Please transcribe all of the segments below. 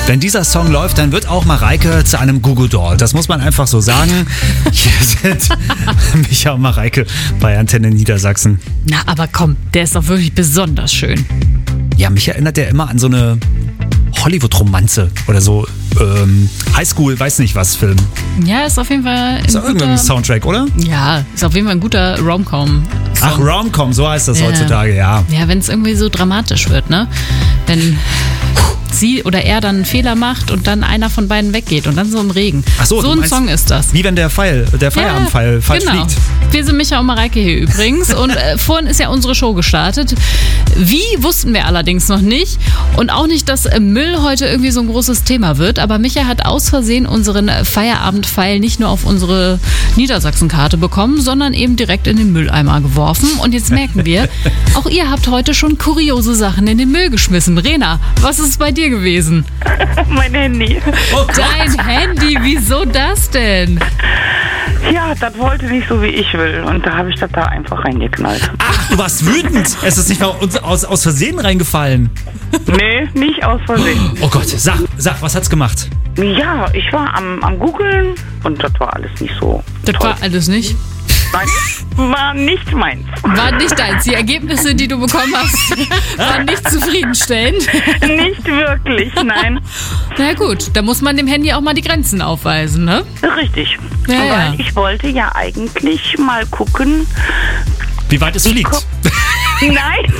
Wenn dieser Song läuft, dann wird auch Mareike zu einem Goo-Goo-Doll. Das muss man einfach so sagen. Hier sind Micha und Mareike bei Antenne Niedersachsen. Na, aber komm, der ist doch wirklich besonders schön. Ja, mich erinnert der immer an so eine Hollywood-Romanze oder so Highschool, weiß nicht was, Film. Ja, ist auf jeden Fall Ist doch irgendein Soundtrack, oder? Ja, ist auf jeden Fall ein guter Rom-Com. Ach, Rom-Com, so heißt das heutzutage, ja. Ja, wenn es irgendwie so dramatisch wird, ne? Wenn sie oder er dann einen Fehler macht und dann einer von beiden weggeht und dann so im Regen. Ach so, so ein Song ist das. Wie wenn der Feierabendpfeil falsch genau. fliegt. Wir sind Micha und Mareike hier übrigens und vorhin ist ja unsere Show gestartet. Wie, wussten wir allerdings noch nicht und auch nicht, dass Müll heute irgendwie so ein großes Thema wird, aber Micha hat aus Versehen unseren Feierabendpfeil nicht nur auf unsere Niedersachsen-Karte bekommen, sondern eben direkt in den Mülleimer geworfen und jetzt merken wir, auch ihr habt heute schon kuriose Sachen in den Müll geschmissen. Rena, was ist bei dir gewesen? Mein Handy. Oh Gott. Dein Handy, wieso das denn? Ja, das wollte nicht so, wie ich will. Und da habe ich das da einfach reingeknallt. Ach, du warst wütend. Es ist nicht mal aus Versehen reingefallen. Nee, nicht aus Versehen. Oh Gott, sag, was hat's gemacht? Ja, ich war am Googeln und das war alles nicht so Das toll. war alles nicht. Nein, war nicht meins. War nicht deins. Die Ergebnisse, die du bekommen hast, waren nicht zufriedenstellend. Nicht wirklich, nein. Na gut, da muss man dem Handy auch mal die Grenzen aufweisen, ne? Richtig. Ja, ja. Weil ich wollte ja eigentlich mal gucken. Wie weit es fliegt. Nein!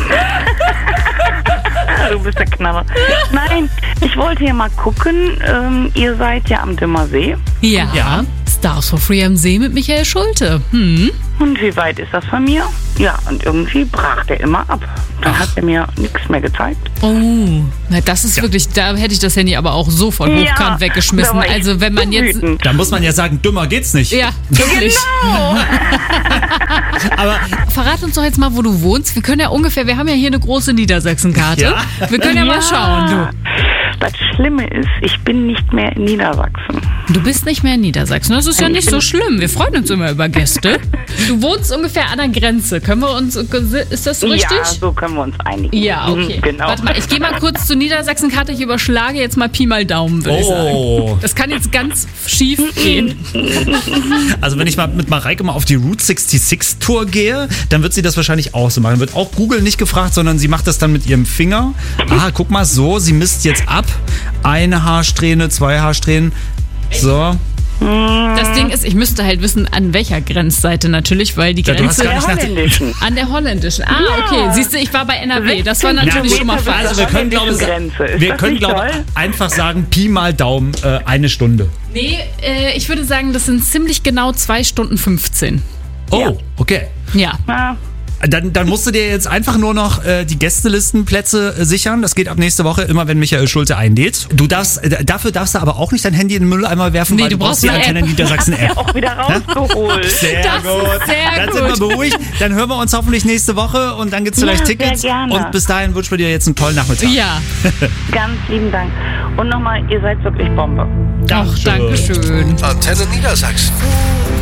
Du bist der Knaller. Nein, ich wollte ja mal gucken. Ihr seid ja am Dümmersee. Ja. Stars for Free am See mit Michael Schulte. Und wie weit ist das von mir? Ja, und irgendwie brach der immer ab. Dann hat er mir nichts mehr gezeigt. Oh, na das ist wirklich, da hätte ich das Handy aber auch sofort hochkant weggeschmissen. da war ich Also wenn man so jetzt... wütend. Da muss man ja sagen, dümmer geht's nicht. Ja, wirklich. Genau. Aber Verrat uns doch jetzt mal, wo du wohnst. Wir können ja ungefähr, wir haben ja hier eine große Niedersachsen-Karte. Ja. Wir können ja mal schauen, du. Das Schlimme ist, ich bin nicht mehr in Niedersachsen. Du bist nicht mehr in Niedersachsen. Das ist ja nicht so schlimm. Wir freuen uns immer über Gäste. Du wohnst ungefähr an der Grenze. Können wir uns, ist das so richtig? Ja, so können wir uns einigen. Ja, okay. Genau. Warte mal, ich gehe mal kurz zur Niedersachsen-Karte. Ich überschlage jetzt mal Pi mal Daumen, würde ich sagen. Das kann jetzt ganz schief gehen. Also wenn ich mal mit Mareike mal auf die Route 66 Tour gehe, dann wird sie das wahrscheinlich auch so machen. Wird auch Google nicht gefragt, sondern sie macht das dann mit ihrem Finger. Ah, guck mal so, sie misst jetzt ab. Eine Haarsträhne, 2 Haarsträhnen. So. Das Ding ist, ich müsste halt wissen, an welcher Grenzseite natürlich, weil die Ja, du hast Grenze... gar nicht nach Holländischen. An der holländischen. Ah, Ja. okay. Siehst du, ich war bei NRW. Das war natürlich schon mal falsch. Also wir können, glaube Grenze. Ist wir das können nicht glaube toll? einfach sagen, Pi mal Daumen, 1 Stunde. Nee, ich würde sagen, das sind ziemlich genau 2 Stunden 15. Oh, Ja. okay. Ja. Ja. Dann musst du dir jetzt einfach nur noch die Gästelistenplätze sichern. Das geht ab nächste Woche, immer wenn Michael Schulte einlädt. Dafür darfst du aber auch nicht dein Handy in den Mülleimer werfen, Nee, weil du du brauchst brauchst die eine Antenne App. Niedersachsen-App. Auch wieder rausgeholt. Sehr Das gut. ist sehr Dann gut. sind wir beruhigt. Dann hören wir uns hoffentlich nächste Woche und dann gibt es vielleicht Ja, sehr Tickets. gerne. Und bis dahin wünschen wir dir jetzt einen tollen Nachmittag. Ja. Ganz lieben Dank. Und nochmal, ihr seid wirklich Bombe. Ach, danke schön. Antenne Niedersachsen.